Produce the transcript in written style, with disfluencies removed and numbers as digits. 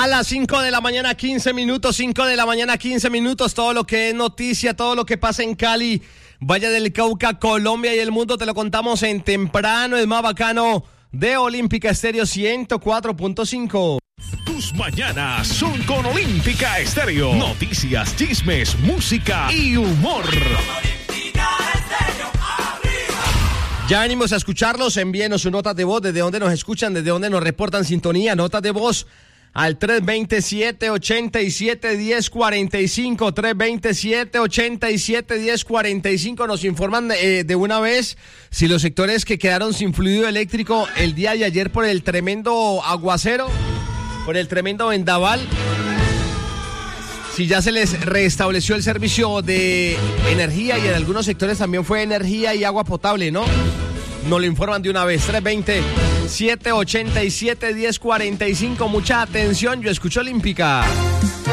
A las 5 de la mañana, 15 minutos, 5 de la mañana, 15 minutos, todo lo que es noticia, todo lo que pasa en Cali, Valle del Cauca, Colombia y el mundo, te lo contamos en Temprano, es más bacano de Olímpica Estéreo 104.5. Tus mañanas son con Olímpica Estéreo. Noticias, chismes, música y humor. Ya venimos a escucharlos, envíenos su nota de voz, desde dónde nos escuchan, desde dónde nos reportan sintonía, notas de voz al 327-87-1045, 327-87-1045. Nos informan de una vez si los sectores que quedaron sin fluido eléctrico el día de ayer por el tremendo aguacero, por el tremendo vendaval, si ya se les restableció el servicio de energía, y en algunos sectores también fue energía y agua potable, ¿no? Nos lo informan de una vez. 320-787-1045. Mucha atención, yo escucho Olímpica.